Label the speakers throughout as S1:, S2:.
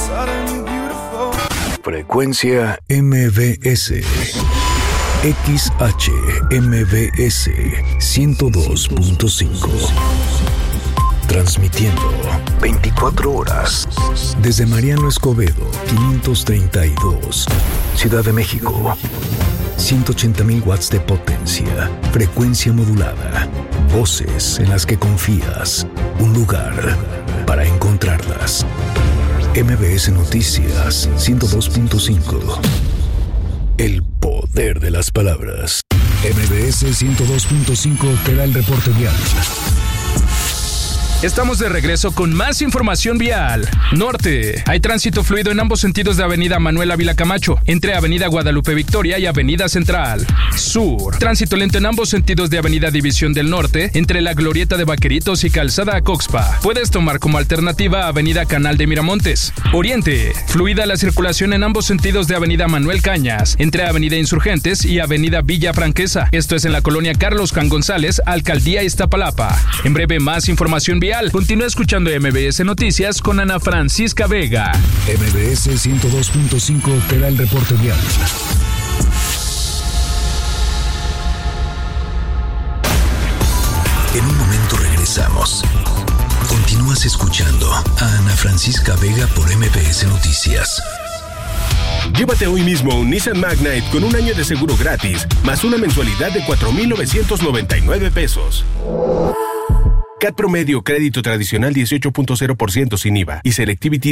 S1: Frecuencia MBS. XHMBS 102.5. Transmitiendo 24 horas desde Mariano Escobedo 532, Ciudad de México. 180,000 watts de potencia, frecuencia modulada, voces en las que confías, un lugar para encontrarlas. MBS Noticias 102.5. El poder de las palabras. MBS 102.5 te da el reporte vial.
S2: Estamos de regreso con más información vial. Norte. Hay tránsito fluido en ambos sentidos de Avenida Manuel Ávila Camacho, entre Avenida Guadalupe Victoria y Avenida Central. Sur. Tránsito lento en ambos sentidos de Avenida División del Norte, entre la Glorieta de Vaqueritos y Calzada Acoxpa. Puedes tomar como alternativa Avenida Canal de Miramontes. Oriente. Fluida la circulación en ambos sentidos de Avenida Manuel Cañas, entre Avenida Insurgentes y Avenida Villa Franquesa. Esto es en la colonia Carlos Can González, Alcaldía Iztapalapa. En breve, más información vial. Continúa escuchando MBS Noticias con Ana Francisca Vega.
S1: MBS 102.5 te da el reporte vial. En un momento regresamos. Continúas escuchando a Ana Francisca Vega por MBS Noticias.
S3: Llévate hoy mismo un Nissan Magnite con un año de seguro gratis, más una mensualidad de 4,999 pesos. CAT promedio, crédito tradicional 18.0% sin IVA y Selectivity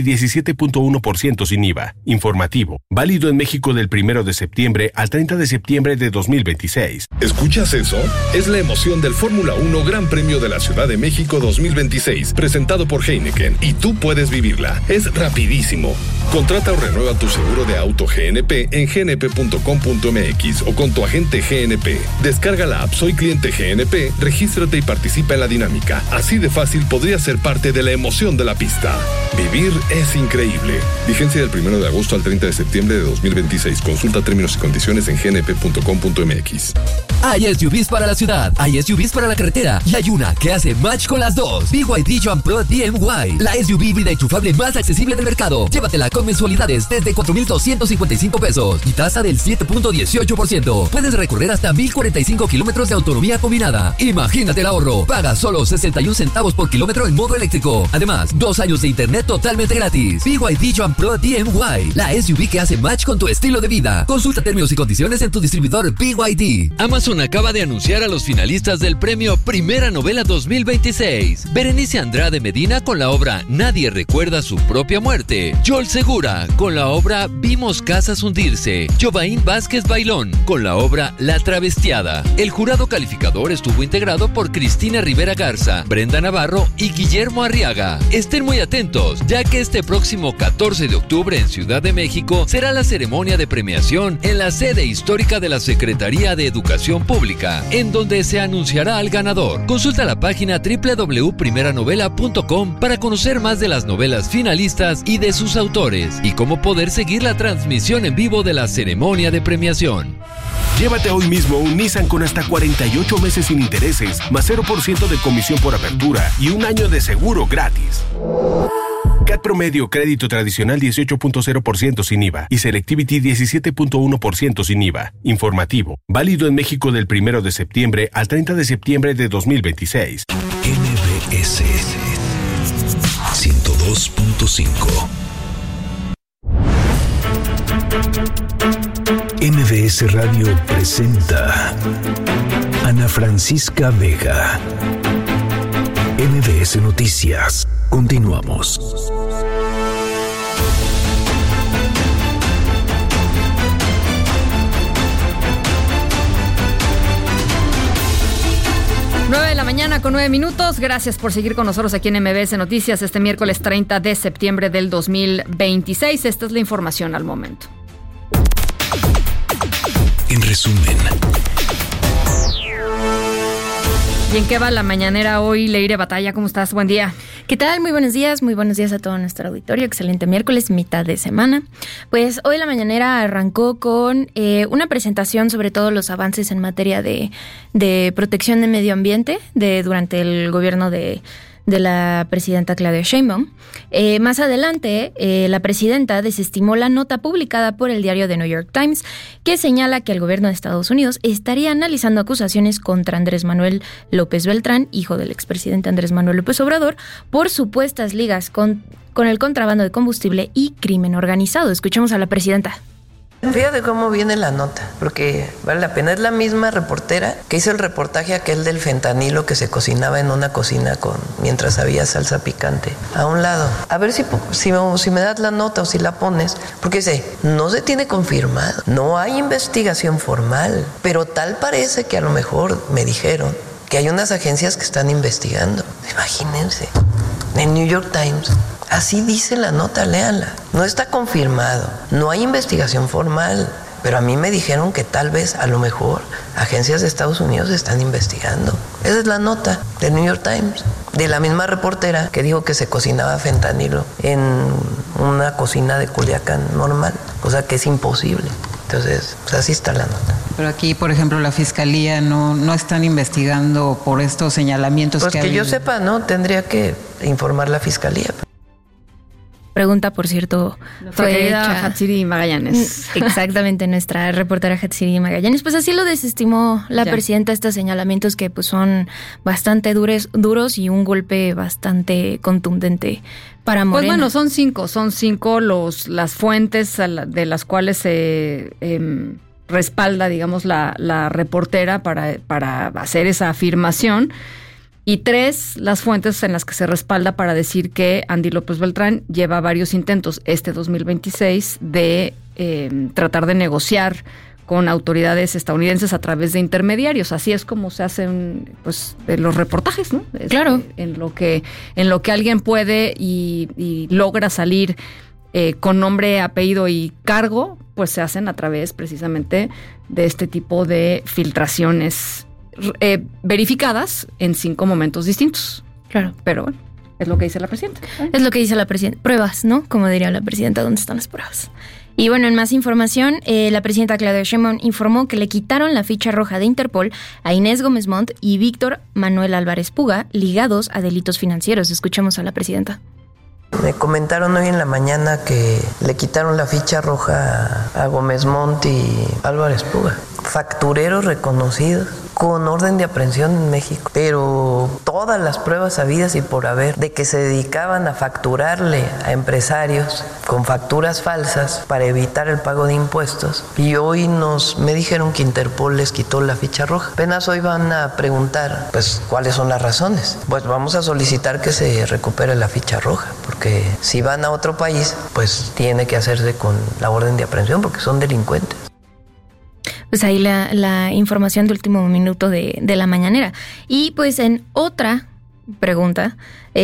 S3: 17.1% sin IVA. Informativo. Válido en México del 1 de septiembre al 30 de septiembre de 2026.
S4: ¿Escuchas eso? Es la emoción del Fórmula 1 Gran Premio de la Ciudad de México 2026, presentado por Heineken, y tú puedes vivirla. Es rapidísimo. Contrata o renueva tu seguro de auto GNP en gnp.com.mx o con tu agente GNP. Descarga la app Soy Cliente GNP, regístrate y participa en la dinámica. Así de fácil podría ser parte de la emoción de la pista. Vivir es increíble. Vigencia del 1 de agosto al 30 de septiembre de 2026. Consulta términos y condiciones en gnp.com.mx.
S5: Hay SUVs para la ciudad, hay SUVs para la carretera y hay una que hace match con las dos. BYD Jump Pro DMY, la SUV híbrida enchufable más accesible del mercado. Llévatela con mensualidades desde 4,255 pesos y tasa del 7.18%. Puedes recorrer hasta 1,045 kilómetros de autonomía combinada. Imagínate el ahorro. Paga solo 61 centavos por kilómetro en modo eléctrico. Además, 2 años de internet totalmente gratis. BYD Jump Pro DMY, la SUV que hace match con tu estilo de vida. Consulta términos y condiciones en tu distribuidor BYD.
S6: Amazon acaba de anunciar a los finalistas del premio Primera Novela 2026. Berenice Andrade Medina con la obra Nadie recuerda su propia muerte. Joel Segura con la obra Vimos casas hundirse. Jovaín Vázquez Bailón con la obra La Travestiada. El jurado calificador estuvo integrado por Cristina Rivera Garza, Brenda Navarro y Guillermo Arriaga. Estén muy atentos, ya que este próximo 14 de octubre en Ciudad de México será la ceremonia de premiación en la sede histórica de la Secretaría de Educación Pública, en donde se anunciará al ganador. Consulta la página www.primeranovela.com para conocer más de las novelas finalistas y de sus autores, y cómo poder seguir la transmisión en vivo de la ceremonia de premiación.
S3: Llévate hoy mismo un Nissan con hasta 48 meses sin intereses, más 0% de comisión por apertura y un año de seguro gratis. CAT promedio, crédito tradicional 18.0% sin IVA y Selectivity 17.1% sin IVA. Informativo. Válido en México del 1 de septiembre al 30 de septiembre de 2026.
S1: MBS 102.5. MBS Radio presenta Ana Francisca Vega. MBS Noticias. Continuamos.
S7: De la mañana con 9 minutos. Gracias por seguir con nosotros aquí en MBS Noticias este miércoles 30 de septiembre del 2026. Esta es la información al momento.
S1: En resumen.
S7: ¿Y en qué va la mañanera hoy, Leire Batalla? ¿Cómo estás? Buen día.
S8: ¿Qué tal? Muy buenos días a todo nuestro auditorio. Excelente miércoles, mitad de semana. Pues hoy la mañanera arrancó con una presentación sobre todos los avances en materia de protección de medio ambiente durante el gobierno de de la presidenta Claudia Sheinbaum. Más adelante, la presidenta desestimó la nota publicada por el diario The New York Times, que señala que el gobierno de Estados Unidos estaría analizando acusaciones contra Andrés Manuel López Beltrán, hijo del expresidente Andrés Manuel López Obrador, por supuestas ligas con el contrabando de combustible y crimen organizado. Escuchemos a la presidenta.
S9: Fíjate cómo viene la nota, porque vale la pena. Es la misma reportera que hizo el reportaje aquel del fentanilo que se cocinaba en una cocina mientras había salsa picante a un lado. A ver si me das la nota o si la pones, porque no se tiene confirmado, no hay investigación formal, pero tal parece que a lo mejor me dijeron que hay unas agencias que están investigando. Imagínense, en New York Times. Así dice la nota, léanla. No está confirmado, no hay investigación formal, pero a mí me dijeron que tal vez, a lo mejor, agencias de Estados Unidos están investigando. Esa es la nota del New York Times, de la misma reportera que dijo que se cocinaba fentanilo en una cocina de Culiacán normal, cosa que es imposible. Entonces, pues así está la nota.
S10: Pero aquí, por ejemplo, la Fiscalía no están investigando por estos señalamientos
S9: pues que yo sepa, ¿no? Tendría que informar la Fiscalía.
S8: Pregunta, por cierto,
S7: fue hecha Hatsiri Magallanes.
S8: Exactamente, nuestra reportera Hatsiri Magallanes. Pues así lo desestimó la presidenta, estos señalamientos que pues son bastante duros y un golpe bastante contundente para Morena.
S7: Pues bueno, son cinco las fuentes de las cuales se respalda, digamos, la reportera para hacer esa afirmación. Y 3, las fuentes en las que se respalda para decir que Andy López Beltrán lleva varios intentos 2026 de tratar de negociar con autoridades estadounidenses a través de intermediarios. Así es como se hacen pues los reportajes, ¿no?
S8: Claro.
S7: En lo que alguien puede y logra salir con nombre, apellido y cargo, pues se hacen a través precisamente de este tipo de filtraciones verificadas en 5 momentos distintos.
S8: Claro.
S7: Pero bueno, es lo que dice la presidenta.
S8: Es lo que dice la presidenta. Pruebas, ¿no? Como diría la presidenta, ¿dónde están las pruebas? Y bueno, en más información, la presidenta Claudia Sheinbaum informó que le quitaron la ficha roja de Interpol a Inés Gómez Montt y Víctor Manuel Álvarez Puga, ligados a delitos financieros. Escuchemos a la presidenta.
S9: Me comentaron hoy en la mañana que le quitaron la ficha roja a Gómez Montt y Álvarez Puga, factureros reconocidos con orden de aprehensión en México, pero todas las pruebas habidas y por haber de que se dedicaban a facturarle a empresarios con facturas falsas para evitar el pago de impuestos, y hoy me dijeron que Interpol les quitó la ficha roja. Apenas hoy van a preguntar pues cuáles son las razones. Pues vamos a solicitar que se recupere la ficha roja, porque si van a otro país pues tiene que hacerse con la orden de aprehensión porque son delincuentes.
S8: Pues ahí la información de último minuto de la mañanera. Y pues en otra pregunta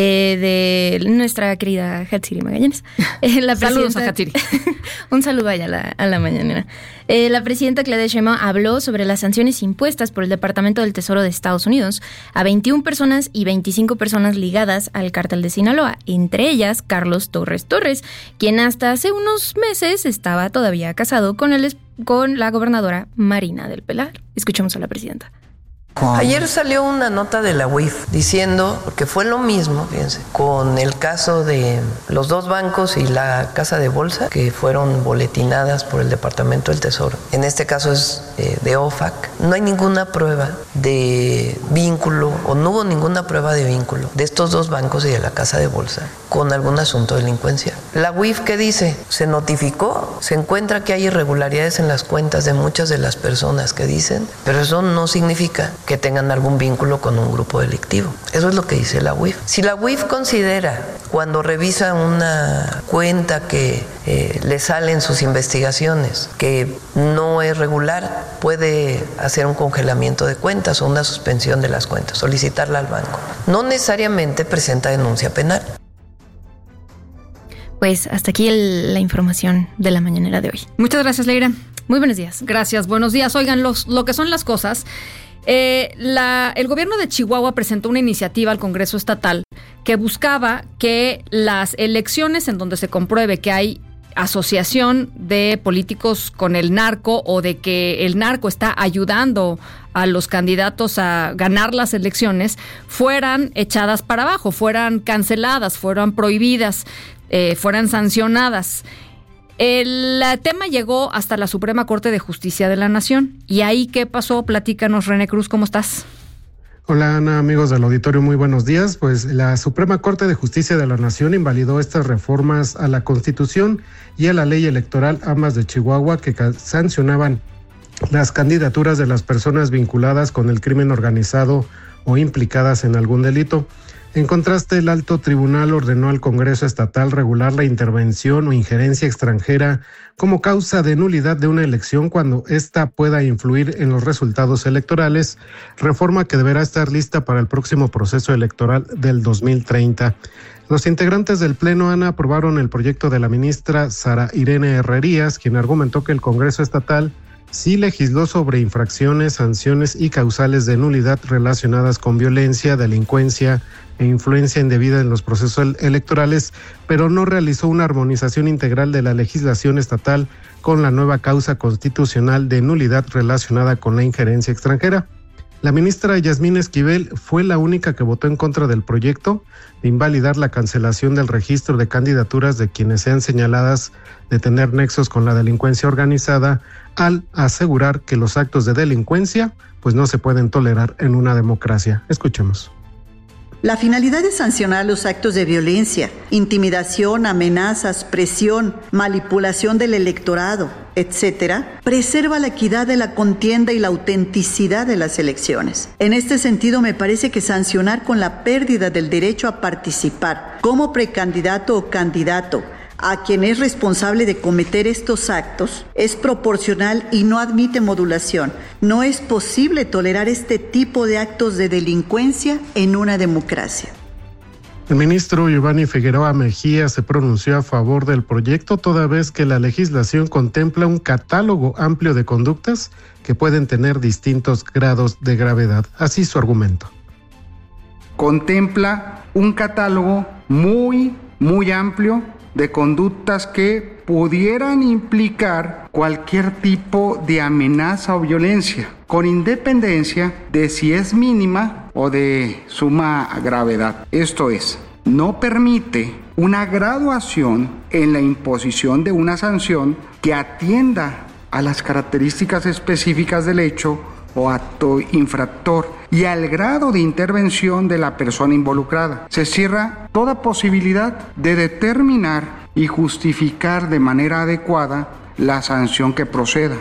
S8: de nuestra querida Hatsiri Magallanes.
S7: Saludos a Hatsiri.
S8: Un saludo allá a la mañanera. La presidenta Claudia Sheinbaum habló sobre las sanciones impuestas por el Departamento del Tesoro de Estados Unidos a 21 personas y 25 personas ligadas al cártel de Sinaloa, entre ellas Carlos Torres, quien hasta hace unos meses estaba todavía casado con la gobernadora Marina del Pilar. Escuchemos a la presidenta.
S9: Ayer salió una nota de la UIF diciendo que fue lo mismo, fíjense, con el caso de los 2 bancos y la casa de bolsa que fueron boletinadas por el Departamento del Tesoro. En este caso es de OFAC. No hay ninguna prueba de vínculo, o no hubo ninguna prueba de vínculo de estos 2 bancos y de la casa de bolsa con algún asunto de delincuencia. La UIF, ¿qué dice? Se notificó, se encuentra que hay irregularidades en las cuentas de muchas de las personas que dicen, pero eso no significa que tengan algún vínculo con un grupo delictivo. Eso es lo que dice la UIF. Si la UIF considera, cuando revisa una cuenta que le salen sus investigaciones, que no es regular, puede hacer un congelamiento de cuentas o una suspensión de las cuentas, solicitarla al banco. No necesariamente presenta denuncia penal.
S8: Pues hasta aquí la información de la mañanera de hoy.
S7: Muchas gracias, Leira.
S8: Muy buenos días.
S7: Gracias, buenos días. Oigan, lo que son las cosas. El gobierno de Chihuahua presentó una iniciativa al Congreso Estatal que buscaba que las elecciones en donde se compruebe que hay asociación de políticos con el narco o de que el narco está ayudando a los candidatos a ganar las elecciones, fueran echadas para abajo, fueran canceladas, fueran prohibidas, fueran sancionadas. El tema llegó hasta la Suprema Corte de Justicia de la Nación. ¿Y ahí qué pasó? Platícanos, René Cruz, ¿cómo estás?
S11: Hola Ana, amigos del auditorio, muy buenos días. Pues la Suprema Corte de Justicia de la Nación invalidó estas reformas a la Constitución y a la ley electoral, ambas de Chihuahua, que sancionaban las candidaturas de las personas vinculadas con el crimen organizado o implicadas en algún delito. En contraste, el alto tribunal ordenó al Congreso Estatal regular la intervención o injerencia extranjera como causa de nulidad de una elección cuando ésta pueda influir en los resultados electorales, reforma que deberá estar lista para el próximo proceso electoral del 2030. Los integrantes del Pleno, Ana, aprobaron el proyecto de la ministra Sara Irene Herrerías, quien argumentó que el Congreso Estatal sí legisló sobre infracciones, sanciones y causales de nulidad relacionadas con violencia, delincuencia e influencia indebida en los procesos electorales, pero no realizó una armonización integral de la legislación estatal con la nueva causa constitucional de nulidad relacionada con la injerencia extranjera. La ministra Yasmín Esquivel fue la única que votó en contra del proyecto de invalidar la cancelación del registro de candidaturas de quienes sean señaladas de tener nexos con la delincuencia organizada, al asegurar que los actos de delincuencia pues no se pueden tolerar en una democracia. Escuchemos.
S12: La finalidad de sancionar los actos de violencia, intimidación, amenazas, presión, manipulación del electorado, etcétera, preserva la equidad de la contienda y la autenticidad de las elecciones. En este sentido, me parece que sancionar con la pérdida del derecho a participar como precandidato o candidato a quien es responsable de cometer estos actos es proporcional y no admite modulación. No es posible tolerar este tipo de actos de delincuencia en una democracia.
S11: El ministro Giovanni Figueroa Mejía se pronunció a favor del proyecto, toda vez que la legislación contempla un catálogo amplio de conductas que pueden tener distintos grados de gravedad. Así su argumento.
S13: Contempla un catálogo muy amplio de conductas que pudieran implicar cualquier tipo de amenaza o violencia, con independencia de si es mínima o de suma gravedad. Esto es, no permite una graduación en la imposición de una sanción que atienda a las características específicas del hecho o acto infractor y al grado de intervención de la persona involucrada. Se cierra toda posibilidad de determinar y justificar de manera adecuada la sanción que proceda.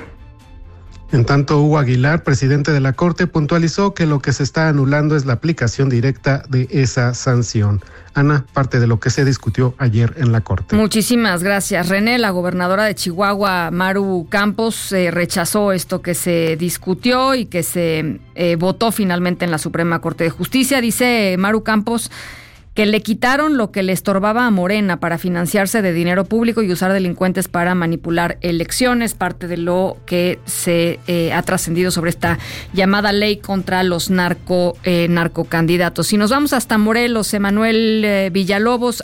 S11: En tanto, Hugo Aguilar, presidente de la Corte, puntualizó que lo que se está anulando es la aplicación directa de esa sanción. Ana, parte de lo que se discutió ayer en la Corte.
S7: Muchísimas gracias, René. La gobernadora de Chihuahua, Maru Campos, rechazó esto que se discutió y que se votó finalmente en la Suprema Corte de Justicia. Dice Maru Campos que le quitaron lo que le estorbaba a Morena para financiarse de dinero público y usar delincuentes para manipular elecciones, parte de lo que se ha trascendido sobre esta llamada ley contra los narcocandidatos. Si nos vamos hasta Morelos, Emanuel Villalobos,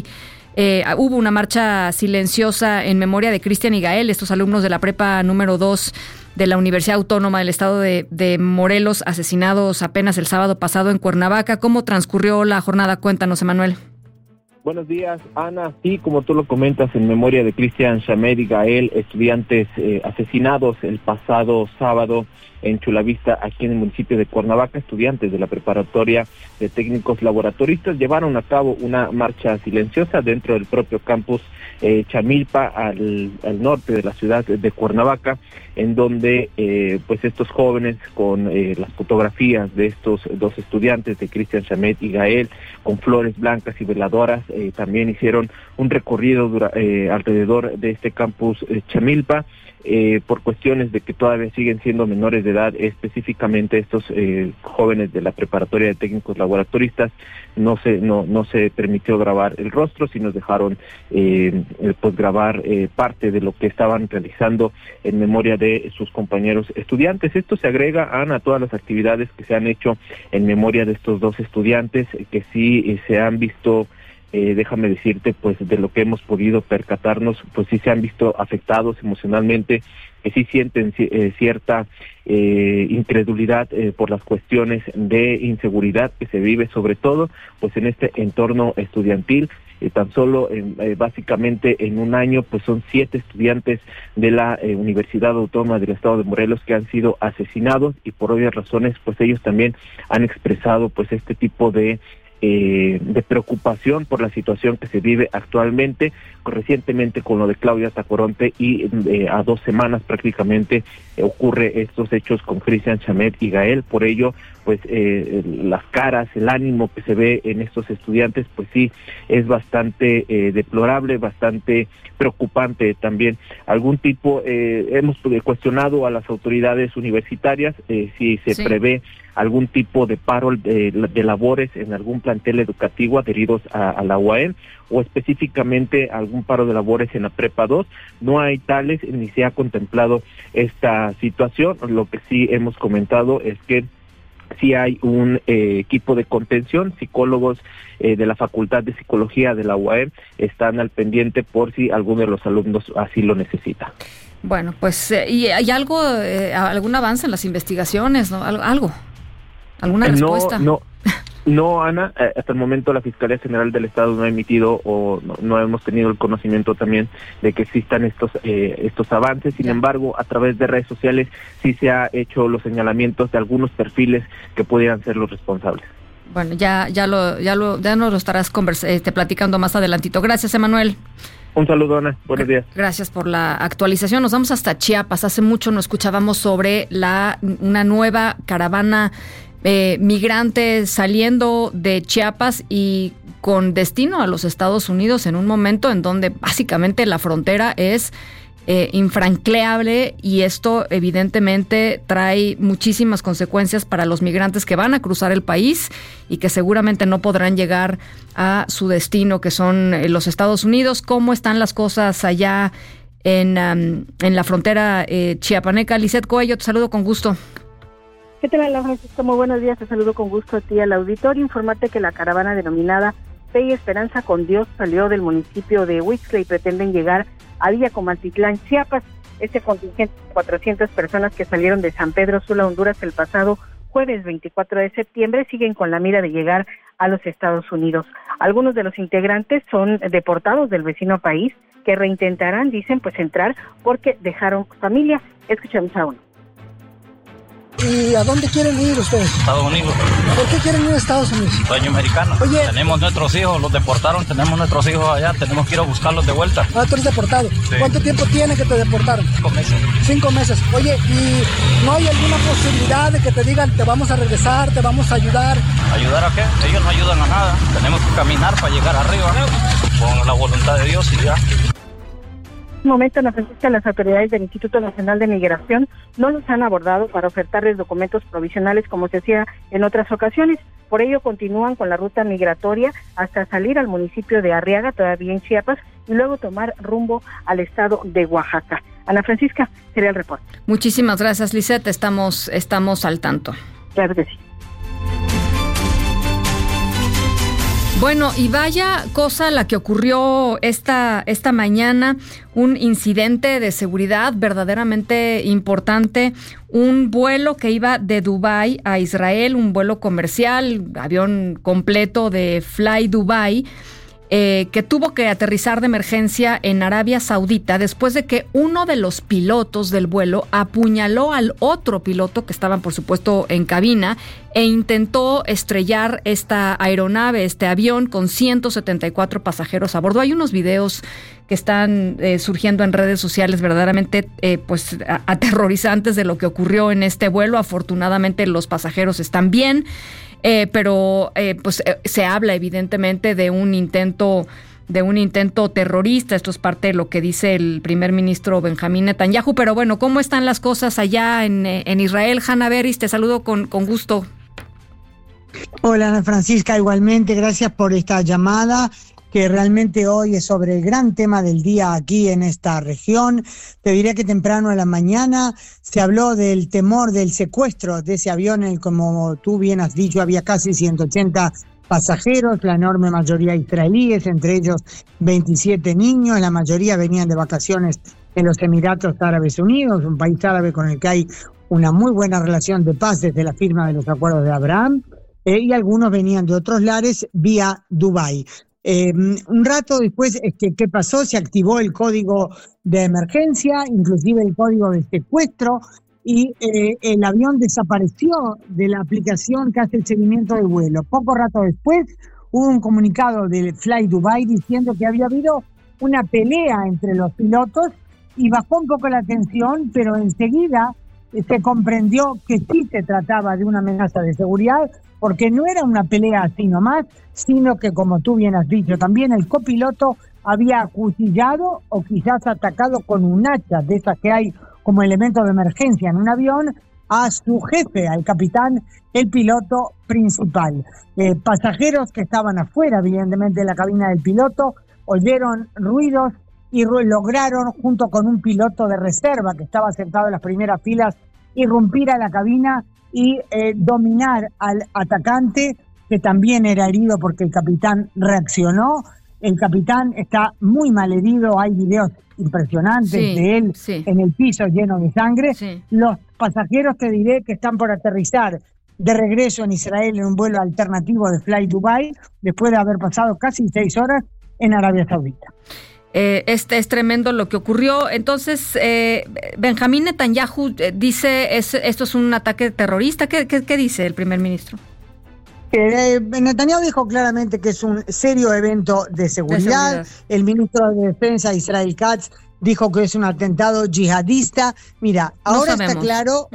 S7: hubo una marcha silenciosa en memoria de Cristian y Gael, estos alumnos de la prepa número 2 de la Universidad Autónoma del Estado de Morelos, asesinados apenas el sábado pasado en Cuernavaca. ¿Cómo transcurrió la jornada? Cuéntanos, Emanuel.
S14: Buenos días, Ana. Sí, como tú lo comentas, en memoria de Cristian Shamed y Gael, estudiantes asesinados el pasado sábado en Chulavista, aquí en el municipio de Cuernavaca, estudiantes de la preparatoria de técnicos laboratoristas llevaron a cabo una marcha silenciosa dentro del propio campus Chamilpa, al norte de la ciudad de Cuernavaca, en donde pues estos jóvenes con las fotografías de estos dos estudiantes, de Cristian Shamed y Gael, con flores blancas y veladoras, también hicieron un recorrido alrededor de este campus Chamilpa. Por cuestiones de que todavía siguen siendo menores de edad, específicamente estos jóvenes de la preparatoria de técnicos laboratoristas, no se permitió grabar el rostro, sino dejaron pues grabar parte de lo que estaban realizando en memoria de sus compañeros estudiantes. Esto se agrega, Ana, a todas las actividades que se han hecho en memoria de estos dos estudiantes, que sí se han visto déjame decirte, pues de lo que hemos podido percatarnos, pues sí se han visto afectados emocionalmente, que sí sienten cierta incredulidad por las cuestiones de inseguridad que se vive, sobre todo pues en este entorno estudiantil. Tan solo básicamente en un año pues son 7 estudiantes de la Universidad Autónoma del Estado de Morelos que han sido asesinados, y por obvias razones pues ellos también han expresado pues este tipo de preocupación por la situación que se vive actualmente, recientemente con lo de Claudia Tacoronte, y a 2 semanas prácticamente ocurre estos hechos con Cristian Shamet y Gael. Por ello pues las caras, el ánimo que se ve en estos estudiantes pues sí es bastante deplorable, bastante preocupante también. Algún tipo, hemos cuestionado a las autoridades universitarias si se prevé algún tipo de paro de labores en algún plantel educativo adheridos a la UAM, o específicamente algún paro de labores en la Prepa 2. No hay tales, ni se ha contemplado esta situación. Lo que sí hemos comentado es que sí hay un equipo de contención, psicólogos de la Facultad de Psicología de la UAM están al pendiente por si alguno de los alumnos así lo necesita.
S7: Bueno, pues, ¿y hay algo, algún avance en las investigaciones, no? ¿Alguna respuesta?
S14: No, Ana, hasta el momento la Fiscalía General del Estado no ha emitido o no hemos tenido el conocimiento también de que existan estos avances. Sin embargo, a través de redes sociales sí se ha hecho los señalamientos de algunos perfiles que pudieran ser los responsables.
S7: Bueno, ya nos lo estarás platicando más adelantito. Gracias, Emanuel.
S14: Un saludo, Ana. Buenos días.
S7: Gracias por la actualización. Nos vamos hasta Chiapas. Hace mucho no escuchábamos sobre una nueva caravana migrante saliendo de Chiapas y con destino a los Estados Unidos, en un momento en donde básicamente la frontera es infranqueable, y esto evidentemente trae muchísimas consecuencias para los migrantes que van a cruzar el país y que seguramente no podrán llegar a su destino, que son los Estados Unidos. ¿Cómo están las cosas allá en la frontera chiapaneca? Lisette Coello, te saludo con gusto.
S15: ¿Qué tal, Ana Francisca? Muy buenos días, te saludo con gusto a ti, al auditorio. Informarte que la caravana denominada Fe y Esperanza con Dios salió del municipio de Huixla y pretenden llegar a Villa Comaltitlán, Chiapas. Este contingente de 400 personas que salieron de San Pedro Sula, Honduras, el pasado jueves 24 de septiembre, siguen con la mira de llegar a los Estados Unidos. Algunos de los integrantes son deportados del vecino país que reintentarán, dicen, pues entrar porque dejaron familia. Escuchamos a uno.
S16: ¿Y a dónde quieren ir ustedes?
S17: Estados Unidos.
S16: ¿Por qué quieren ir a Estados Unidos?
S17: Sueño americano.
S16: Oye,
S17: tenemos nuestros hijos, los deportaron, tenemos nuestros hijos allá, tenemos que ir a buscarlos de vuelta.
S16: Ah, tú eres deportado. Sí. ¿Cuánto tiempo tiene que te deportaron?
S17: 5 meses.
S16: 5 meses. Oye, ¿y no hay alguna posibilidad de que te digan, te vamos a regresar, te vamos a ayudar?
S17: ¿Ayudar a qué? Ellos no ayudan a nada. Tenemos que caminar para llegar arriba, con la voluntad de Dios y ya.
S15: En este momento, Ana Francisca, las autoridades del Instituto Nacional de Migración no los han abordado para ofertarles documentos provisionales como se hacía en otras ocasiones. Por ello, continúan con la ruta migratoria hasta salir al municipio de Arriaga, todavía en Chiapas, y luego tomar rumbo al estado de Oaxaca. Ana Francisca, sería el reporte.
S7: Muchísimas gracias, Lisette. Estamos al tanto.
S15: Claro que sí.
S7: Bueno, y vaya cosa la que ocurrió esta mañana, un incidente de seguridad verdaderamente importante, un vuelo que iba de Dubái a Israel, un vuelo comercial, avión completo de Fly Dubai, que tuvo que aterrizar de emergencia en Arabia Saudita después de que uno de los pilotos del vuelo apuñaló al otro piloto que estaban, por supuesto, en cabina e intentó estrellar esta aeronave, este avión con 174 pasajeros a bordo. Hay unos videos que están surgiendo en redes sociales verdaderamente aterrorizantes de lo que ocurrió en este vuelo. Afortunadamente los pasajeros están bien. Pero se habla evidentemente de un intento terrorista. Esto es parte de lo que dice el primer ministro Benjamín Netanyahu. Pero bueno, ¿cómo están las cosas allá en Israel? Hanna Beris, te saludo con gusto.
S18: Hola, Ana Francisca, igualmente, gracias por esta llamada, que realmente hoy es sobre el gran tema del día aquí en esta región. Te diré que temprano a la mañana se habló del temor del secuestro de ese avión, como tú bien has dicho, había casi 180 pasajeros, la enorme mayoría israelíes, entre ellos 27 niños, la mayoría venían de vacaciones en los Emiratos Árabes Unidos, un país árabe con el que hay una muy buena relación de paz desde la firma de los acuerdos de Abraham, y algunos venían de otros lares vía Dubái. Un rato después, ¿qué pasó? Se activó el código de emergencia, inclusive el código de secuestro, y el avión desapareció de la aplicación que hace el seguimiento del vuelo. Poco rato después hubo un comunicado del Fly Dubai diciendo que había habido una pelea entre los pilotos y bajó un poco la tensión, pero enseguida se comprendió que sí se trataba de una amenaza de seguridad, porque no era una pelea así nomás, sino que, como tú bien has dicho, también el copiloto había acuchillado o quizás atacado con un hacha, de esas que hay como elemento de emergencia en un avión, a su jefe, al capitán, el piloto principal. Pasajeros que estaban afuera, evidentemente, de la cabina del piloto, oyeron ruidos y lograron, junto con un piloto de reserva que estaba sentado en las primeras filas, irrumpir a la cabina y dominar al atacante, que también era herido porque el capitán reaccionó. El capitán está muy mal herido, hay videos impresionantes de él en el piso lleno de sangre. Los pasajeros, te diré, que están por aterrizar de regreso en Israel en un vuelo alternativo de Fly Dubai, después de haber pasado casi 6 horas en Arabia Saudita.
S7: Es tremendo lo que ocurrió. Entonces, Benjamín Netanyahu dice, esto es un ataque terrorista. ¿Qué dice el primer ministro?
S18: Netanyahu dijo claramente que es un serio evento de seguridad. El ministro de Defensa, Israel Katz, dijo que es un atentado yihadista. Mira, ahora está claro,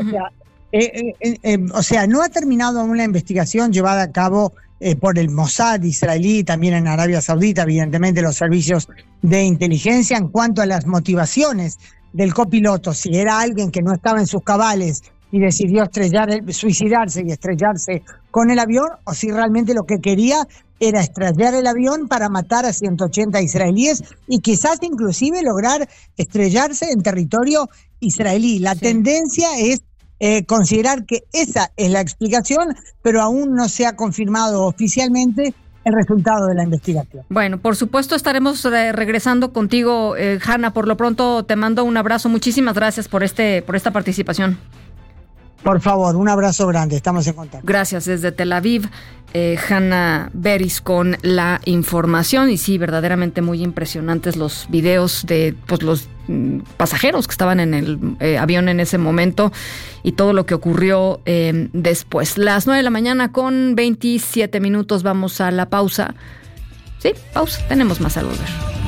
S18: o sea, no ha terminado aún la investigación llevada a cabo por el Mossad israelí, también en Arabia Saudita, evidentemente los servicios de inteligencia, en cuanto a las motivaciones del copiloto, si era alguien que no estaba en sus cabales y decidió suicidarse y estrellarse con el avión, o si realmente lo que quería era estrellar el avión para matar a 180 israelíes y quizás inclusive lograr estrellarse en territorio israelí. La tendencia es considerar que esa es la explicación, pero aún no se ha confirmado oficialmente el resultado de la investigación.
S7: Bueno, por supuesto estaremos regresando contigo, Hanna. Por lo pronto te mando un abrazo. Muchísimas gracias por esta participación.
S18: Por favor, un abrazo grande, estamos en contacto.
S7: Gracias, desde Tel Aviv, Hanna Beris con la información. Y sí, verdaderamente muy impresionantes los videos de los pasajeros que estaban en el avión en ese momento y todo lo que ocurrió después. Las 9:00 a.m. con 27 minutos, vamos a la pausa. Sí, pausa, tenemos más a volver.